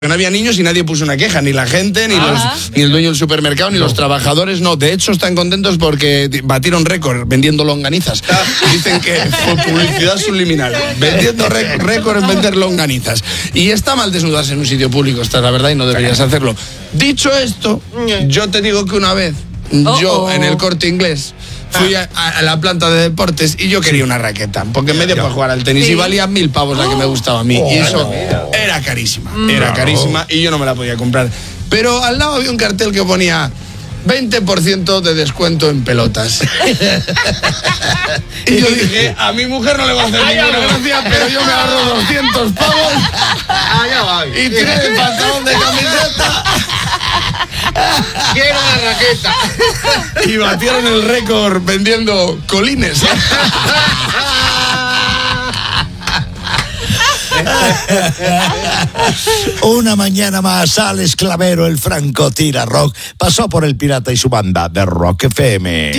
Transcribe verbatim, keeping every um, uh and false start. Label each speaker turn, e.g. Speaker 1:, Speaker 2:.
Speaker 1: No había niños y nadie puso una queja, ni la gente, ni, los, ni el dueño del supermercado, ni no. los trabajadores, no. De hecho, están contentos porque batieron récord vendiendo longanizas. Dicen que fue publicidad subliminal, vendiendo récord en vender longanizas. Y está mal desnudarse en un sitio público, esta es la verdad, y no deberías hacerlo. Dicho esto, yo te digo que una vez, yo en el Corte Inglés, fui a, a la planta de deportes y yo quería una raqueta, porque en medio para jugar al tenis, sí. y valía mil pavos la que me gustaba a mí, oh, y eso era carísima, era carísima y yo no me la podía comprar. Pero al lado había un cartel que ponía veinte por ciento de descuento en pelotas. Y yo dije, a mi mujer no le va a hacer ninguna gracia, pero yo me ahorro doscientos pavos y tiré el pantalón de camiseta.
Speaker 2: ¡Quiero la raqueta!
Speaker 1: Y batieron el récord vendiendo colines.
Speaker 3: Una mañana más, Alex Clavero, el franco tira rock, pasó por El Pirata y su banda de Rock F M.